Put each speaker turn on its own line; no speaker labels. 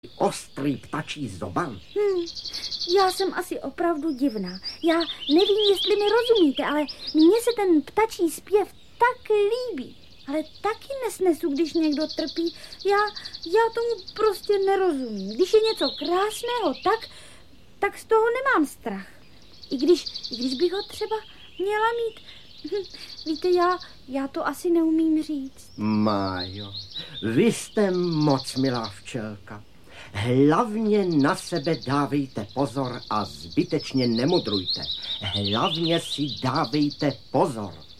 ostrý ptačí zoban.
Já jsem asi opravdu divná. Já nevím, jestli mi rozumíte, ale mně se ten ptačí zpěv tak líbí. Ale taky nesnesu, když někdo trpí. Já tomu prostě nerozumím. Když je něco krásného, tak z toho nemám strach. I když bych ho třeba měla mít. Víte, já to asi neumím říct.
Májo, vy jste moc milá včelka. Hlavně na sebe dávejte pozor a zbytečně nemudrujte. Hlavně si dávejte pozor.